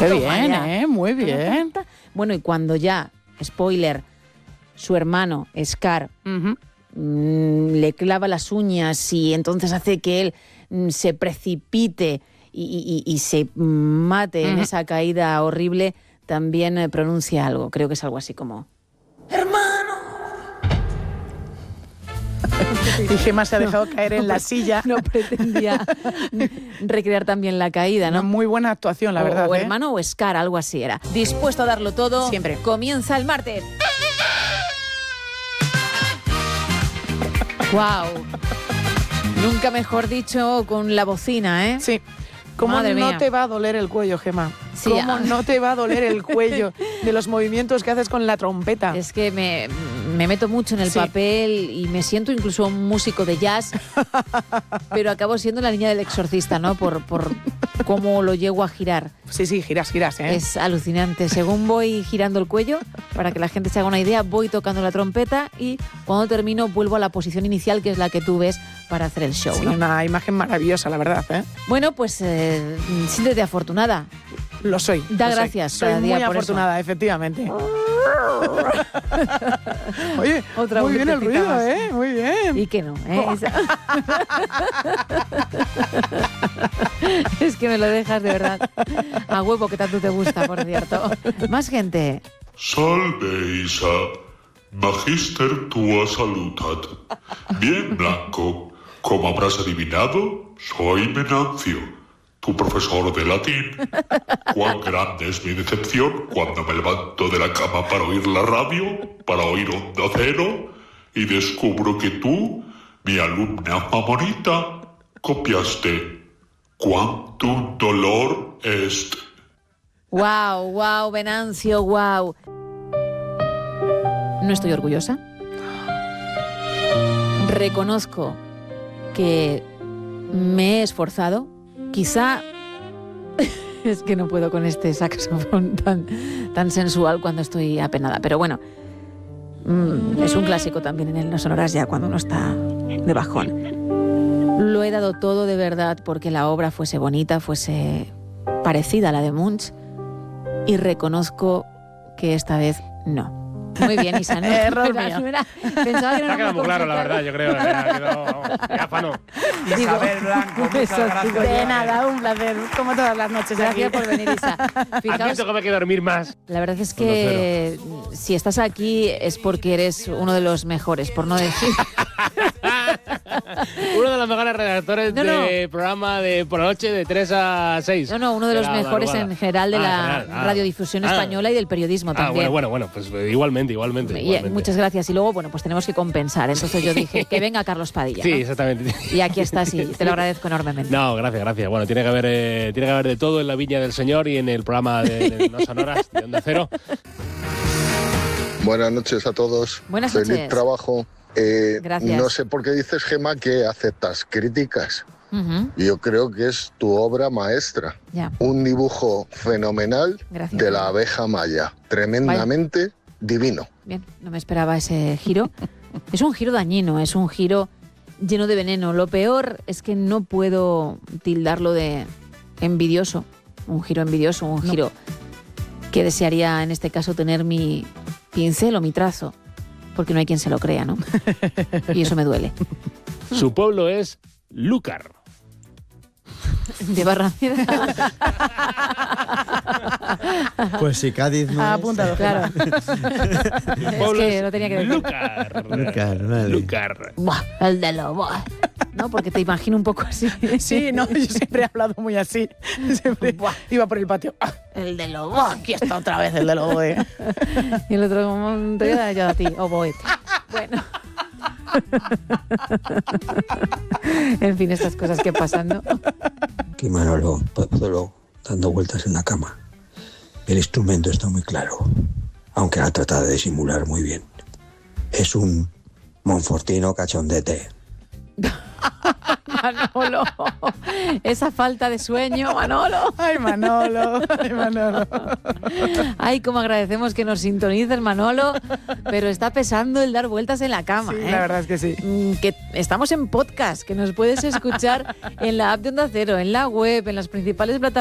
Qué bien, muy bien. Bueno, y cuando ya, spoiler, su hermano, Scar, le clava las uñas y entonces hace que él se precipite y se mate en esa caída horrible, también pronuncia algo. Creo que es algo así como... Y Gemma se ha dejado caer en la silla. No pretendía recrear también la caída, ¿no? Una muy buena actuación, la verdad. O hermano o Scar, algo así era. Dispuesto a darlo todo. Siempre. Comienza el martes. ¡Guau! Nunca mejor dicho con la bocina, ¿eh? Sí. ¿Cómo Madre no mía. te va a doler el cuello, Gemma? Sí, ¿Cómo no te va a doler el cuello de los movimientos que haces con la trompeta? Es que me meto mucho en el papel y me siento incluso un músico de jazz, pero acabo siendo la niña del exorcista, ¿no? Por cómo lo llego a girar. Sí, giras, ¿eh? Es alucinante. Según voy girando el cuello, para que la gente se haga una idea, voy tocando la trompeta y cuando termino vuelvo a la posición inicial, que es la que tú ves para hacer el show, Sí, ¿no? una imagen maravillosa, la verdad, ¿eh? Bueno, pues siéntete afortunada. Lo soy. Da lo gracias Soy cada día muy por afortunada, efectivamente. Oye, Otra muy bien el vueltecita ruido, más. ¿eh? Muy bien. Y que no, ¿eh? Es que me lo dejas de verdad. A huevo, que tanto te gusta, por cierto. Más gente. Salve, Isa. Magister tua salutat. Bien, Blanco. Como habrás adivinado, soy Venancio, tu profesor de latín. Cuán grande es mi decepción cuando me levanto de la cama para oír la radio, para oír Onda Cero, y descubro que tú, mi alumna favorita, copiaste Quantum dolor est. Wow, Venancio, wow. No estoy orgullosa. Reconozco que me he esforzado. Quizá es que no puedo con este saxofón tan sensual cuando estoy apenada. Pero bueno, es un clásico también en el No Sonoras ya cuando uno está de bajón. Lo he dado todo de verdad porque la obra fuese bonita, fuese parecida a la de Munch, y reconozco que esta vez no. Muy bien, Isa, ¿no? Error mío. Pensaba que no Me ha quedado muy claro, la verdad, yo creo. Me ha quedado diáfano. Isabel Blanco, muchas gracias. De nada, un placer, como todas las noches. Gracias aquí. por venir, Isa. Fijaos, Admito que me hay que dormir más. la verdad es que si estás aquí es porque eres uno de los mejores, por no decir... Uno de los mejores redactores de programa de por la noche de 3 a 6. No, uno de los mejores en general de la radiodifusión española y del periodismo también. Bueno, pues igualmente. Muchas gracias. Y luego, bueno, pues tenemos que compensar. Entonces yo dije, que venga Carlos Padilla, Sí, ¿no? exactamente. Y aquí estás y te lo agradezco enormemente. No, gracias. Bueno, tiene que haber de todo en la Viña del Señor y en el programa de No Sonoras de Onda Cero. Buenas noches a todos. Buenas Feliz noches. trabajo. Gracias. No sé por qué dices, Gemma, que aceptas críticas. Ujú. Yo creo que es tu obra maestra. Ya. Un dibujo fenomenal Gracias. de la abeja maya. Tremendamente divino. Bien, no me esperaba ese giro. Es un giro dañino, es un giro lleno de veneno. Lo peor es que no puedo tildarlo de envidioso. Un giro envidioso, un giro que desearía en este caso tener mi pincel o mi trazo. Porque no hay quien se lo crea, ¿no? Y eso me duele. Su pueblo es Lúcar. De Barrameda. Pues si Cádiz no Apuntado, Claro. Su Es pueblo que es lo tenía que decir. Lúcar. Vale. Lúcar. Buah, el de lo buah. ¿No? Porque te imagino un poco así. Sí, no, yo siempre he hablado muy así. Siempre iba por el patio. El de lo Oh, aquí está otra vez el de Loboe. Y el otro, te voy a dar yo a ti, oboe. Bueno. En fin, estas cosas que pasan, ¿no? Aquí Manolo, Pozuelo, dando vueltas en la cama. El instrumento está muy claro, aunque ha tratado de disimular muy bien. Es un monfortino cachondete. Manolo, esa falta de sueño, Manolo. Ay, Manolo, ay, Manolo. Ay, cómo agradecemos que nos sintonices, Manolo, pero está pesando el dar vueltas en la cama. Sí, la verdad es que sí. Que estamos en podcast, que nos puedes escuchar en la app de Onda Cero, en la web, en las principales plataformas.